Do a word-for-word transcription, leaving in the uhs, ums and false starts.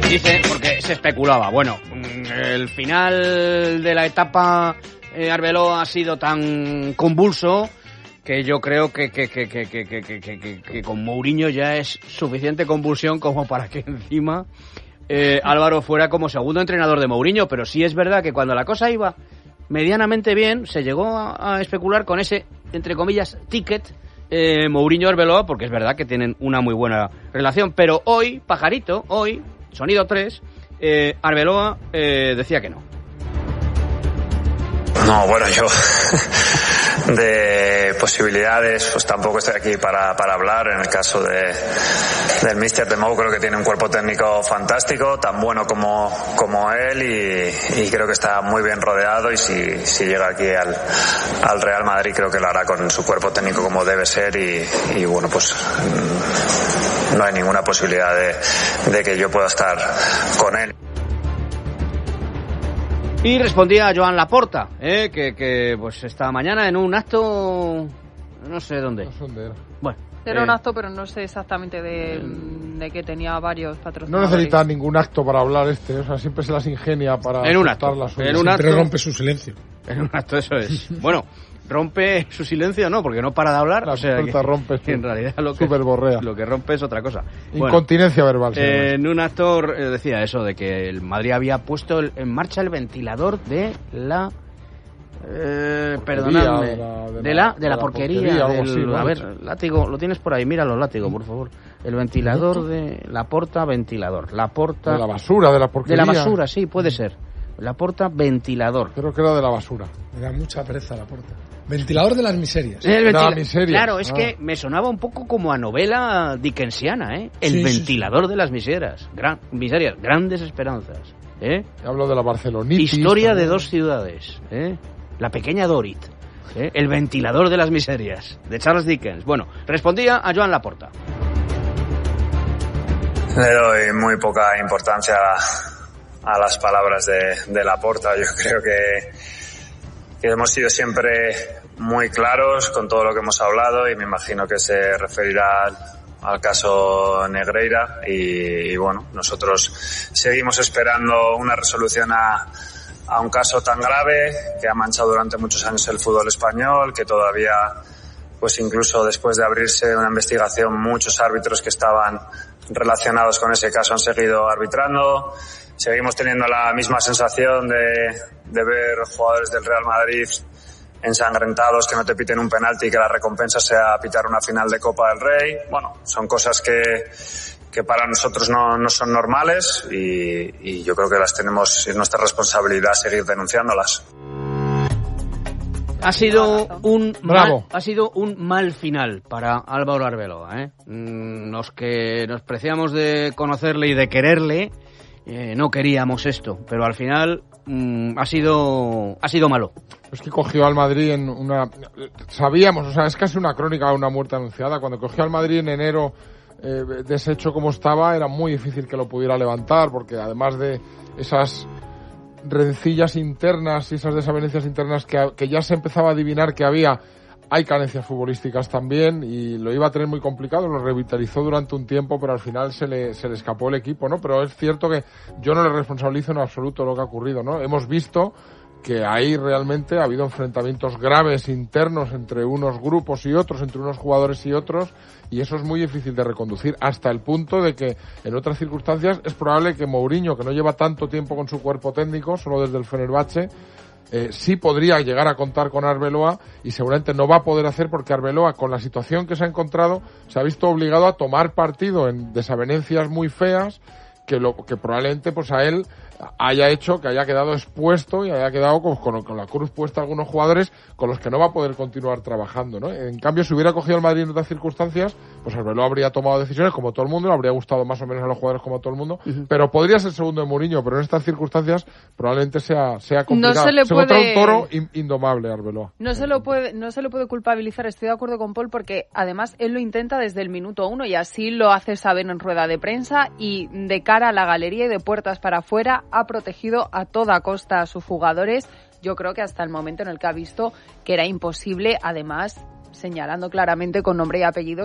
Dice, porque se especulaba, bueno, el final de la etapa eh, Arbeloa ha sido tan convulso que yo creo que, que, que, que, que, que, que, que, que con Mourinho ya es suficiente convulsión como para que encima eh, Álvaro fuera como segundo entrenador de Mourinho, pero sí es verdad que cuando la cosa iba medianamente bien, se llegó a, a especular con ese, entre comillas, ticket eh, Mourinho-Arbeloa, porque es verdad que tienen una muy buena relación, pero hoy, pajarito, hoy... Sonido tres, eh, Arbeloa eh, decía que no. No, bueno, yo de posibilidades pues tampoco estoy aquí para, para hablar. En el caso de del míster de Mou, creo que tiene un cuerpo técnico fantástico, tan bueno como, como él, y, y creo que está muy bien rodeado, y si, si llega aquí al, al Real Madrid creo que lo hará con su cuerpo técnico como debe ser, y, y bueno, pues no hay ninguna posibilidad de, de que yo pueda estar con él. Y respondía a Joan Laporta, eh, que, que pues esta mañana en un acto, no sé dónde. No sé dónde era. Bueno, era eh, un acto, pero no sé exactamente de, de que tenía varios No patrocinadores. necesita ningún acto para hablar este, o sea, siempre se las ingenia para en un acto, la suya. en un Siempre acto, rompe su silencio. en un acto, eso es. Bueno, rompe su silencio, no, porque no para de hablar, La o sea, que, rompe que en realidad lo que, superborrea. lo que rompe es otra cosa. Bueno, Incontinencia verbal. eh, en un acto eh, decía eso, de que el Madrid había puesto el- en marcha el ventilador de la... Eh, perdonadme, de la- de de la- la, de la porquería, porquería, algo del- así, ¿no? a ver, látigo, lo tienes por ahí, míralo, látigo, por favor. El ventilador de la porta, ventilador, la porta De la basura, de la de porquería. la basura, sí, puede ser. La porta, ventilador. Creo que era de la basura. Me da mucha pereza la puerta. Ventilador de las miserias. El De la ventila- miseria. Claro, es Ah. que me sonaba un poco como a novela dickensiana, ¿eh? El Sí, sí, ventilador de las miserias, gran, miserias, grandes esperanzas, ¿eh? Hablo de la Barcelonitis. Historia de también. dos ciudades, ¿eh? La pequeña Dorit, ¿eh? El ventilador de las miserias, de Charles Dickens. Bueno, respondía a Joan Laporta. Le doy muy poca importancia a, a las palabras de, de Laporta. Yo creo que, que hemos sido siempre muy claros con todo lo que hemos hablado, y me imagino que se referirá al, al caso Negreira, y, y bueno, nosotros seguimos esperando una resolución a, a un caso tan grave que ha manchado durante muchos años el fútbol español, que todavía, pues incluso después de abrirse una investigación, muchos árbitros que estaban relacionados con ese caso han seguido arbitrando. Seguimos teniendo la misma sensación de, de ver jugadores del Real Madrid ensangrentados, que no te piten un penalti y que la recompensa sea pitar una final de Copa del Rey. Bueno, son cosas que, que para nosotros no, no son normales, y, y yo creo que las tenemos, es nuestra responsabilidad seguir denunciándolas. Ha sido un Bravo. mal, ha sido un mal final para Álvaro Arbeloa, ¿eh? Mm, Los que nos preciamos de conocerle y de quererle, eh, no queríamos esto, pero al final mm, ha sido ha sido malo. Es que cogió al Madrid en una... Sabíamos, o sea, es casi una crónica de una muerte anunciada. Cuando cogió al Madrid en enero, eh, deshecho como estaba, era muy difícil que lo pudiera levantar, porque además de esas rencillas internas y esas desavenencias internas que, que ya se empezaba a adivinar que había, hay carencias futbolísticas también, y lo iba a tener muy complicado. Lo revitalizó durante un tiempo, pero al final se le, se le escapó el equipo, ¿no? Pero es cierto que yo no le responsabilizo en absoluto lo que ha ocurrido, ¿no? Hemos visto que ahí realmente ha habido enfrentamientos graves internos entre unos grupos y otros, entre unos jugadores y otros, y eso es muy difícil de reconducir, hasta el punto de que en otras circunstancias es probable que Mourinho, que no lleva tanto tiempo con su cuerpo técnico, solo desde el Fenerbahce, eh, sí podría llegar a contar con Arbeloa, y seguramente no va a poder hacer, porque Arbeloa, con la situación que se ha encontrado, se ha visto obligado a tomar partido en desavenencias muy feas, que lo que probablemente pues a él haya hecho que haya quedado expuesto y haya quedado con, con, con la cruz puesta a algunos jugadores con los que no va a poder continuar trabajando, ¿no? En cambio, si hubiera cogido al Madrid en otras circunstancias, pues Arbeloa habría tomado decisiones como todo el mundo, le habría gustado más o menos a los jugadores como todo el mundo, uh-huh. pero podría ser segundo de Mourinho, pero en estas circunstancias probablemente sea, sea complicado. No se le se puede... encontró un toro in, indomable, Arbeloa. No se lo puede, no se lo puede culpabilizar, estoy de acuerdo con Paul, porque además él lo intenta desde el minuto uno, y así lo hace saber en rueda de prensa, y de cara a la galería y de puertas para afuera ha protegido a toda costa a sus jugadores. Yo creo que hasta el momento en el que ha visto que era imposible, además señalando claramente con nombre y apellido